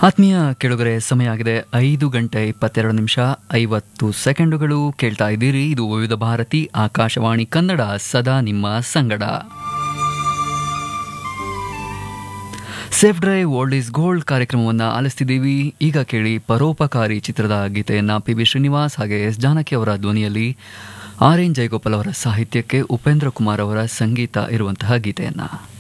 ಆತ್ಮೀಯ ಕೇಳುಗರೆ, ಸಮಯ ಆಗಿದೆ 5:22:50 ಕೇಳ್ತಾ ಇದ್ದೀರಿ. ಇದು ವಿವಿಧ ಭಾರತಿ ಆಕಾಶವಾಣಿ ಕನ್ನಡ, ಸದಾ ನಿಮ್ಮ ಸಂಗಡ. Safe drive old is gold ಕಾರ್ಯಕ್ರಮವನ್ನು ಆಲಿಸ್ತಿದ್ದೀವಿ. ಈಗ ಕೇಳಿ ಪರೋಪಕಾರಿ ಚಿತ್ರದ ಗೀತೆಯನ್ನು ಪಿ.ಬಿ. ಶ್ರೀನಿವಾಸ್ ಹಾಗೆ ಎಸ್ ಜಾನಕಿ ಅವರ ಧ್ವನಿಯಲ್ಲಿ ಆರ್ ಎನ್ ಜಯಗೋಪಾಲ್ ಅವರ ಸಾಹಿತ್ಯಕ್ಕೆ ಉಪೇಂದ್ರ ಕುಮಾರ್ ಅವರ ಸಂಗೀತ ಇರುವಂತಹ ಗೀತೆಯನ್ನು